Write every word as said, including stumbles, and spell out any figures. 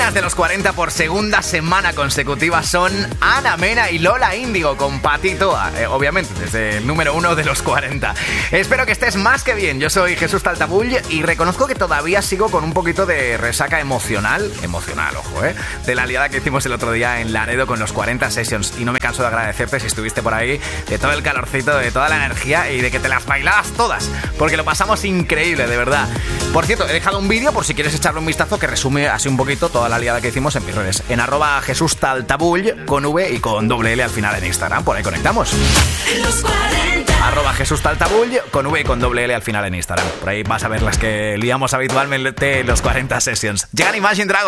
reinas de los cuarenta por segunda semana consecutiva son Ana Mena y Lola Índigo con Patito A, eh, obviamente desde el número uno de los cuarenta. Espero que estés más que bien. Yo soy Jesús Taltabull y reconozco que todavía sigo con un poquito de resaca emocional, emocional, ojo, eh, de la liada que hicimos el otro día en Laredo con los cuarenta Sessions, y no me canso de agradecerte si estuviste por ahí, de todo el calorcito, de toda la energía y de que te las bailabas todas, porque lo pasamos increíble, de verdad. Por cierto, he dejado un vídeo por si quieres echarle un vistazo que resume así un poquito toda la liada que hicimos en mis redes, en arroba Jesús Taltabull con V y con doble L al final en Instagram. Por ahí conectamos. Los cuarenta. Arroba Jesús Taltabull con V y con doble L al final en Instagram. Por ahí vas a ver las que liamos habitualmente en los cuarenta Sessions. Llegan Imagine Dragons.